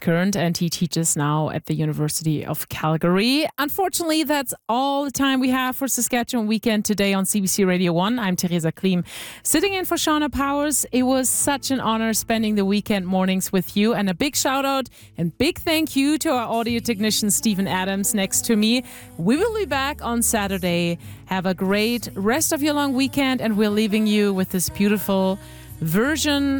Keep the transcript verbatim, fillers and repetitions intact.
Current, and he teaches now at the University of Calgary. Unfortunately, that's all the time we have for Saskatchewan Weekend today on C B C Radio one. I'm Theresa Klim, sitting in for Shauna Powers. It was such an honor spending the weekend mornings with you, and a big shout out and big thank you to our audio technician Stephen Adams next to me. We will be back on Saturday. Have a great rest of your long weekend, and we're leaving you with this beautiful version